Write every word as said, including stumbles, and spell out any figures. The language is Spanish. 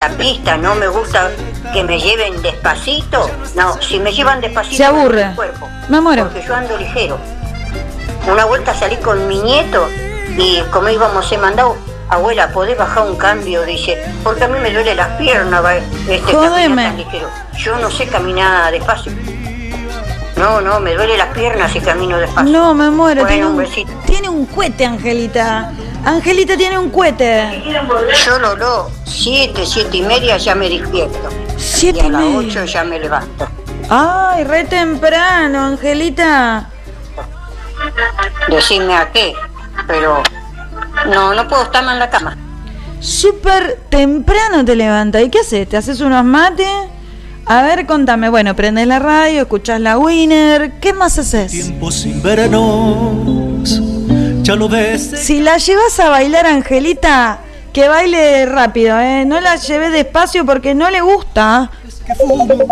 la pista, no me gusta que me lleven despacito. No, si me llevan despacito se aburre. el cuerpo, me muero. Porque yo ando ligero. Una vuelta salí con mi nieto y como íbamos a ser mandados, abuela, ¿podés bajar un cambio? Dice, porque a mí me duele las piernas, este, caminar tan ligero. Yo no sé caminar despacio. No, no, me duele las piernas si camino despacio. No, me muero. Bueno, tiene, un, un besito. tiene un cohete, Angelita. Angelita tiene un cohete. Yo lo lo, siete, siete y media ya me despierto. Siete y a y las media. ocho ya me levanto. Ay, re temprano, Angelita. Decime a qué, pero no, no puedo estar más en la cama. Súper temprano te levantas. ¿Y qué haces? ¿Te haces unos mates? A ver, contame. Bueno, prendés la radio, escuchás la Winner. ¿Qué más haces? Tiempos sin vernos, ya lo ves. Si la llevas a bailar, Angelita, que baile rápido, ¿eh? No la lleves despacio porque no le gusta. Es que fumo.